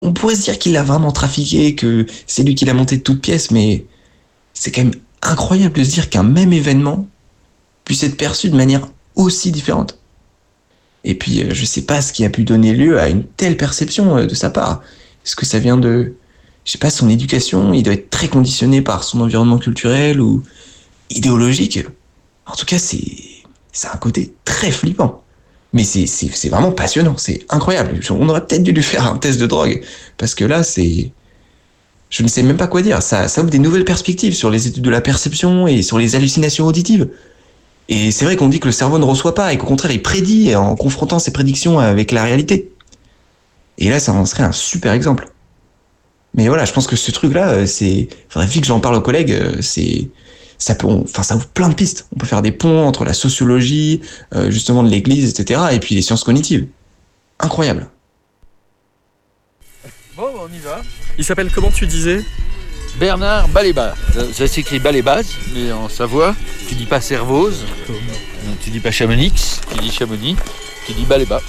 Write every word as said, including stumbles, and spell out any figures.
On pourrait se dire qu'il l'a vraiment trafiqué, que c'est lui qui l'a monté de toutes pièces, mais c'est quand même incroyable de se dire qu'un même événement puisse être perçu de manière aussi différente. Et puis, euh, je sais pas ce qui a pu donner lieu à une telle perception euh, de sa part. Est-ce que ça vient de, je sais pas, son éducation? Il doit être très conditionné par son environnement culturel ou idéologique. En tout cas, c'est, c'est un côté très flippant. Mais c'est, c'est, c'est vraiment passionnant, c'est incroyable. On aurait peut-être dû lui faire un test de drogue, parce que là, c'est, je ne sais même pas quoi dire. Ça, ça ouvre des nouvelles perspectives sur les études de la perception et sur les hallucinations auditives. Et c'est vrai qu'on dit que le cerveau ne reçoit pas et qu'au contraire, il prédit en confrontant ses prédictions avec la réalité. Et là, ça en serait un super exemple. Mais voilà, je pense que ce truc-là, euh, c'est, faudrait vite que j'en parle aux collègues. euh, C'est, ça peut, on- enfin, ça ouvre plein de pistes. On peut faire des ponts entre la sociologie, euh, justement de l'Église, et cetera, et puis les sciences cognitives. Incroyable. Bon, bah, on y va. Il s'appelle comment tu disais? Bernard Baléba. Ça, ça s'écrit Balébaz, mais en Savoie, tu dis pas Servoz, tu dis pas Chamonix, tu dis Chamonix, tu dis Baléba.